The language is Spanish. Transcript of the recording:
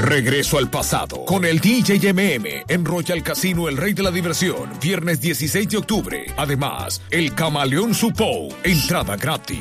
Regreso al pasado con el DJ MM en Royal Casino El Rey de la Diversión, viernes 16 de octubre. Además, el Camaleón Supou, entrada gratis.